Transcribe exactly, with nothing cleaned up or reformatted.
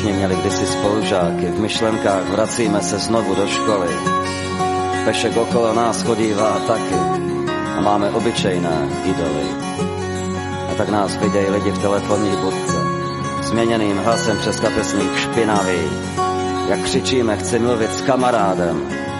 všichni měli kdysi spolužáky, v myšlenkách vracíme se znovu do školy. Pešek okolo nás chodívá taky a máme obyčejné idoly. A tak nás vidějí lidi v telefonní budce, změněným hlasem přes kapesník špinavý. Jak křičíme, chci mluvit s kamarádem,